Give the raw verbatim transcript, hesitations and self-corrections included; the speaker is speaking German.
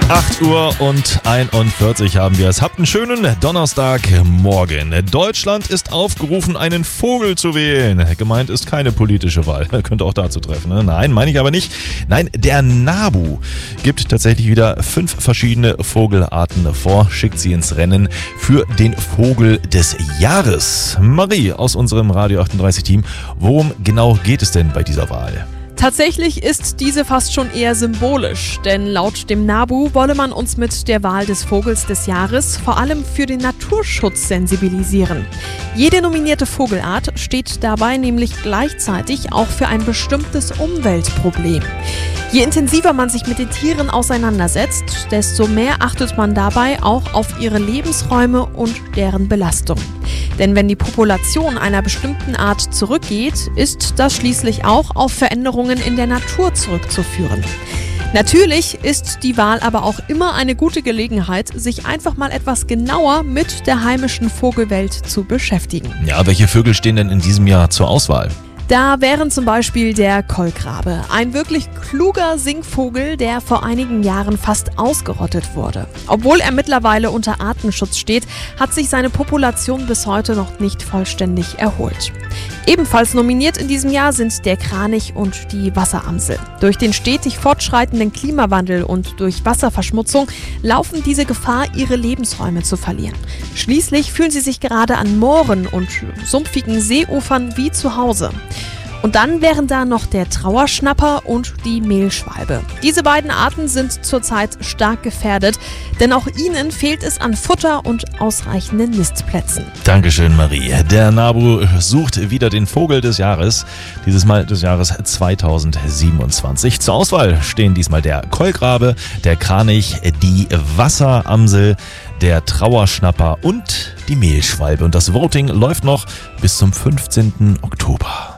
acht Uhr und einundvierzig haben wir es. Habt einen schönen Donnerstagmorgen. Deutschland ist aufgerufen, einen Vogel zu wählen. Gemeint ist keine politische Wahl. Könnte auch dazu treffen. Ne? Nein, meine ich aber nicht. Nein, der NABU gibt tatsächlich wieder fünf verschiedene Vogelarten vor, schickt sie ins Rennen für den Vogel des Jahres. Marie aus unserem Radio achtunddreißig Team, worum genau geht es denn bei dieser Wahl? Tatsächlich ist diese fast schon eher symbolisch, denn laut dem NABU wolle man uns mit der Wahl des Vogels des Jahres vor allem für den Naturschutz sensibilisieren. Jede nominierte Vogelart steht dabei nämlich gleichzeitig auch für ein bestimmtes Umweltproblem. Je intensiver man sich mit den Tieren auseinandersetzt, desto mehr achtet man dabei auch auf ihre Lebensräume und deren Belastung. Denn wenn die Population einer bestimmten Art zurückgeht, ist das schließlich auch auf Veränderungen in der Natur zurückzuführen. Natürlich ist die Wahl aber auch immer eine gute Gelegenheit, sich einfach mal etwas genauer mit der heimischen Vogelwelt zu beschäftigen. Ja, welche Vögel stehen denn in diesem Jahr zur Auswahl? Da wären zum Beispiel der Kolkrabe, ein wirklich kluger Singvogel, der vor einigen Jahren fast ausgerottet wurde. Obwohl er mittlerweile unter Artenschutz steht, hat sich seine Population bis heute noch nicht vollständig erholt. Ebenfalls nominiert in diesem Jahr sind der Kranich und die Wasseramsel. Durch den stetig fortschreitenden Klimawandel und durch Wasserverschmutzung laufen diese Gefahr, ihre Lebensräume zu verlieren. Schließlich fühlen sie sich gerade an Mooren und sumpfigen Seeufern wie zu Hause. Und dann wären da noch der Trauerschnapper und die Mehlschwalbe. Diese beiden Arten sind zurzeit stark gefährdet, denn auch ihnen fehlt es an Futter und ausreichenden Nistplätzen. Dankeschön, Marie. Der NABU sucht wieder den Vogel des Jahres, dieses Mal des Jahres zweitausendsiebenundzwanzig. Zur Auswahl stehen diesmal der Kolkrabe, der Kranich, die Wasseramsel, der Trauerschnapper und die Mehlschwalbe. Und das Voting läuft noch bis zum fünfzehnten Oktober.